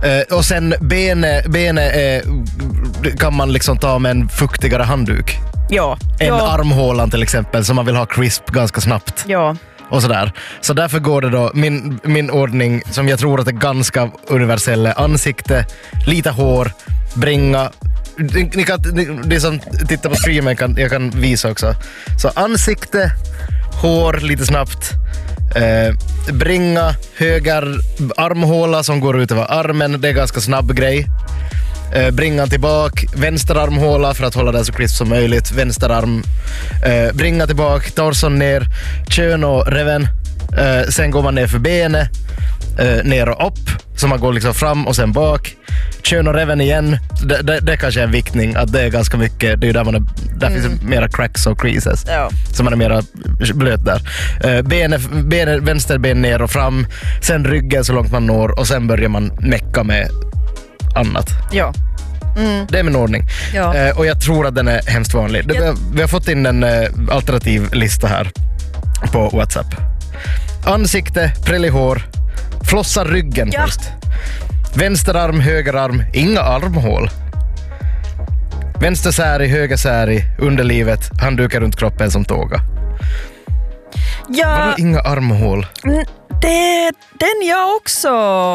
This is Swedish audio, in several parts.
Och sen benet kan man liksom ta med en fuktigare handduk. Ja. En armhålan till exempel som man vill ha crisp ganska snabbt. Ja. Och sådär. Så därför går det då min ordning som jag tror att är ganska universell: ansikte, lite hår, bringa. Ni som tittar på streamen jag kan visa också. Så ansikte, hår lite snabbt, bringa, höger armhåla som går ut över armen, det är ganska snabb grej. Bringa tillbaka, vänster armhåla för att hålla den så crisp som möjligt, vänster arm, bringa tillbaka, torson ner, kön och reven, sen går man ner för benet, ner och upp, så man går liksom fram och sen bak, kön och reven igen. Det kanske är en viktning, att det är ganska mycket, det är ju där där finns mera cracks och creases, så man är mera blöt där. Vänster ben ner och fram, sen ryggen så långt man når, och sen börjar man mecka med annat. Ja. Det är min ordning. Ja. Och jag tror att den är hemskt vanlig. Vi har fått in en alternativ lista här på WhatsApp. Ansikte, prällig hår, flossa ryggen först. Vänster arm, höger arm, inga armhål. Vänster säri, höger säri, underlivet, handdukar runt kroppen som tåga. Vadå inga armhål? Den jag också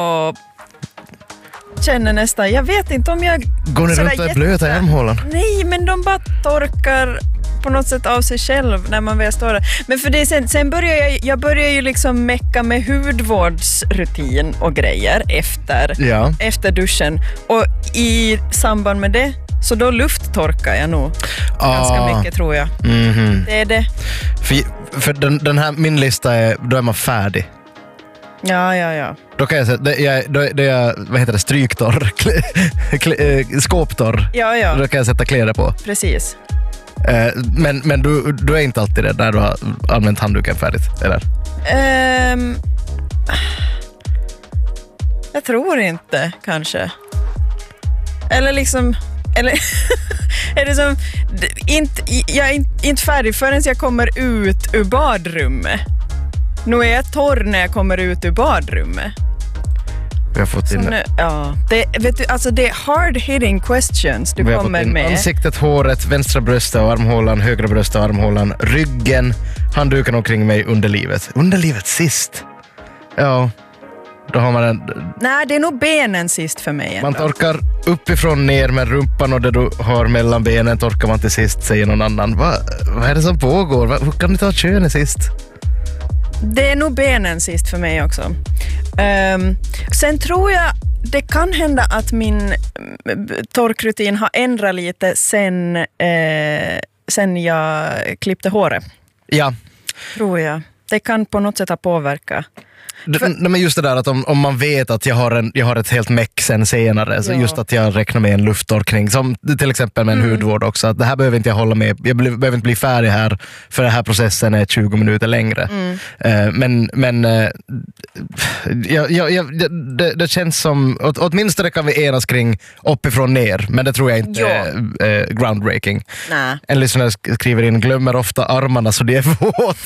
känner nästan. Jag vet inte om jag... Går ni runt och är blöta i armhålan? Nej, men de bara torkar på något sätt av sig själv när man väl står där. Men för det sen börjar jag börjar ju liksom mecka med hudvårdsrutin och grejer efter duschen. Och i samband med det, så då lufttorkar jag nog ganska mycket, tror jag. Mm-hmm. Det är det. För den här, min lista är, då är man färdig. Ja. Då kan jag säga, det är vad heter det, stryktorr, skåptorr. Ja. Då kan jag sätta kläder på. Precis. Men du är inte alltid det när du har använt handduken färdigt, eller? Jag tror inte, kanske. Eller liksom... Eller är det som... Jag är inte färdig förrän jag kommer ut ur badrummet. Nu är jag torr när jag kommer ut ur badrummet. Vi har fått in... det är hard-hitting questions du kommer med. Ansiktet, håret, vänstra bröstet och armhålan, högra bröstet och armhålan, ryggen, handduken omkring mig, underlivet. Underlivet sist? Ja, då har man en... Nej, det är nog benen sist för mig. Man torkar uppifrån ner med rumpan, och det du har mellan benen torkar man till sist, säger någon annan. Vad är det som pågår? Hur kan du ta könet sist? Det är nog benen sist för mig också. Sen tror jag det kan hända att min torkrutin har ändrat lite sen jag klippte håret. Ja. Tror jag. Det kan på något sätt ha påverkat. Men just det där att om man vet att jag har ett helt meck sen senare, så just att jag räknar med en lufttorkning, som till exempel med en hudvård också, att det här behöver inte jag hålla med, jag behöver inte bli färdig här, för den här processen är 20 minuter längre. Det känns som, åtminstone kan vi enas kring uppifrån ner, men det tror jag inte är groundbreaking. Nej. En lyssnare skriver in: glömmer ofta armarna så det är våt.